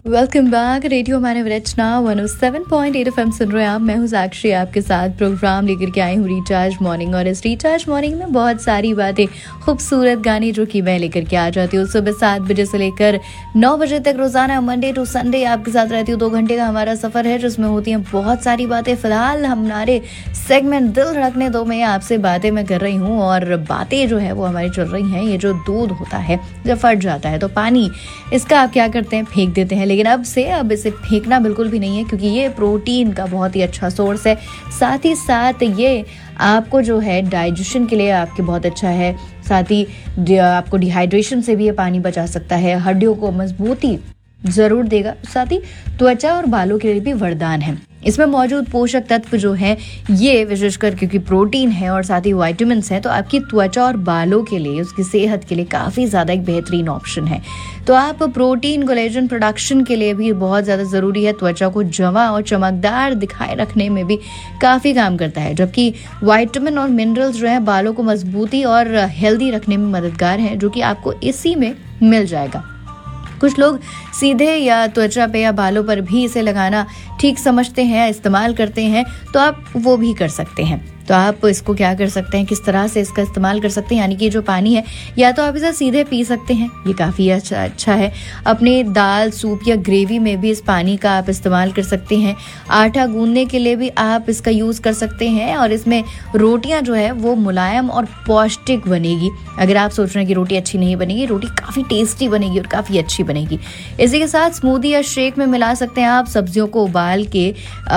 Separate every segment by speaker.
Speaker 1: Welcome back. Radio मैंने रचना 107.8 FM सुन रहे हैं आप। मैं हूँ साक्षी, आपके साथ प्रोग्राम लेकर के आई हूँ रिचार्ज मॉर्निंग। और इस रिचार्ज मॉर्निंग में बहुत सारी बातें, खूबसूरत गाने जो कि मैं लेकर के आ जाती हूँ सुबह 7 बजे से लेकर 9 बजे तक रोजाना मंडे टू संडे आपके साथ रहती हूँ। 2 घंटे का हमारा सफर है जिसमें होती हैं बहुत सारी बातें। फिलहाल हमारे सेगमेंट दिल धड़कने दो में आपसे बातें मैं कर रही हूँ, और बातें जो है वो हमारी चल रही हैं। ये जो दूध होता है जब फट जाता है तो पानी इसका आप क्या करते हैं, फेंक देते हैं। लेकिन अब इसे फेंकना बिल्कुल भी नहीं है, क्योंकि ये प्रोटीन का बहुत ही अच्छा सोर्स है। साथ ही साथ ये आपको जो है डाइजेशन के लिए आपके बहुत अच्छा है। साथ ही आपको डिहाइड्रेशन से भी ये पानी बचा सकता है। हड्डियों को मजबूती जरूर देगा। साथ ही त्वचा और बालों के लिए भी वरदान है। इसमें मौजूद पोषक तत्व जो है ये विशेषकर क्योंकि प्रोटीन है और साथ ही विटामिन है, तो आपकी त्वचा और बालों के लिए, उसकी सेहत के लिए काफी ज्यादा एक बेहतरीन ऑप्शन है। तो आप प्रोटीन कोलेजन प्रोडक्शन के लिए भी बहुत ज्यादा जरूरी है। त्वचा को जमा और चमकदार दिखाए रखने में भी काफी काम करता है, जबकि विटामिन और मिनरल्स जो है बालों को मजबूती और हेल्दी रखने में मददगार है, जो कि आपको इसी में मिल जाएगा। कुछ लोग सीधे या त्वचा पे या बालों पर भी इसे लगाना ठीक समझते हैं, इस्तेमाल करते हैं, तो आप वो भी कर सकते हैं। तो आप इसको क्या कर सकते हैं, किस तरह से इसका इस्तेमाल कर सकते हैं, यानी कि जो पानी है या तो आप इसे सीधे पी सकते हैं, ये काफ़ी अच्छा है। अपने दाल, सूप या ग्रेवी में भी इस पानी का आप इस्तेमाल कर सकते हैं। आटा गूंदने के लिए भी आप इसका यूज़ कर सकते हैं, और इसमें रोटियां जो है वो मुलायम और पौष्टिक बनेगी। अगर आप सोच रहे हैं कि रोटी अच्छी नहीं बनेगी, रोटी काफ़ी टेस्टी बनेगी और काफ़ी अच्छी बनेगी। इसी के साथ स्मूदी या शेक में मिला सकते हैं आप। सब्जियों को उबाल के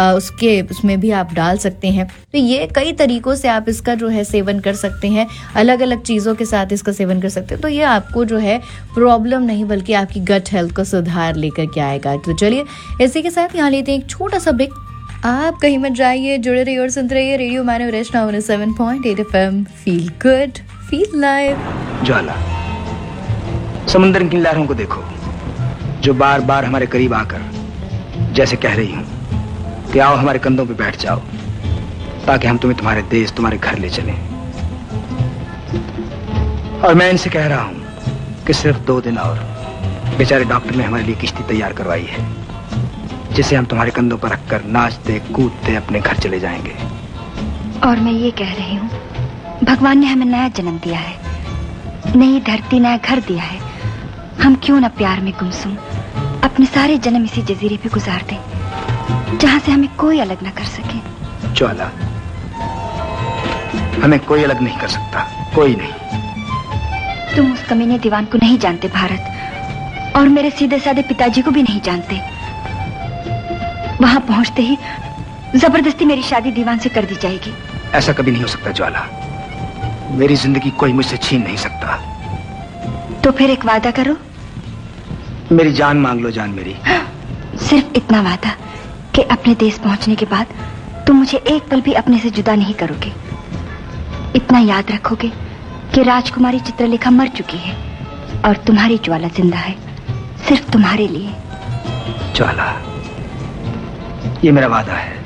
Speaker 1: उसमें भी आप डाल सकते हैं। तो ये कई तरीकों से आप इसका जो है सेवन कर सकते हैं। अलग अलग चीज़ों के साथ इसका सेवन कर सकते हैं। तो ये आपको जो है प्रॉब्लम नहीं बल्कि आपकी गट हेल्थ को सुधार लेकर के आएगा। तो चलिए इसी के साथ यहाँ लेते हैं एक छोटा सा ब्रेक। आप कहीं मत जाइए, जुड़े रहिए और सुनते रहिए रेडियो मैंने रचना 107.8 FM। Feel good, feel live.
Speaker 2: ज्वाला, समुद्र की लहरों को देखो जो बार बार हमारे करीब आकर जैसे कह रही हूं कि आओ हमारे कंधों पे बैठ जाओ, ताकि हम तुम्हें तुम्हारे देश, तुम्हारे घर ले चलें। और मैं इनसे कह रहा हूं कि सिर्फ 2 दिन और। बेचारे डॉक्टर ने हमारे लिए किश्ती तैयार करवाई है, जिसे हम तुम्हारे कंधों पर रखकर नाचते कूदते अपने घर चले जाएंगे।
Speaker 3: और मैं ये कह रही हूँ, भगवान ने हमें नया जन्म दिया है, नई धरती, नया घर दिया है। हम क्यों न प्यार में गुमसुम अपने सारे जन्म इसी जजीरे पे गुजार दें, जहाँ से हमें कोई अलग न कर सके।
Speaker 2: ज्वाला, हमें कोई अलग नहीं कर सकता, कोई नहीं।
Speaker 3: तुम उस कमीने दीवान को नहीं जानते भारत, और मेरे सीधे साधे पिताजी को भी नहीं जानते। वहां पहुंचते ही जबरदस्ती मेरी शादी दीवान से कर दी जाएगी।
Speaker 2: ऐसा कभी नहीं हो सकता ज्वाला। मेरी जिंदगी कोई मुझसे छीन नहीं सकता।
Speaker 3: तो फिर एक वादा करो।
Speaker 2: मेरी जान मांग लो, जान मेरी।
Speaker 3: सिर्फ इतना वादा कि अपने देश पहुंचने के बाद तुम मुझे एक पल भी अपने से जुदा नहीं करोगे। इतना याद रखोगे कि राजकुमारी चित्रलेखा मर चुकी है और तुम्हारी ज्वाला जिंदा है, सिर्फ तुम्हारे लिए।
Speaker 2: ज्वाला, ये मेरा वादा है।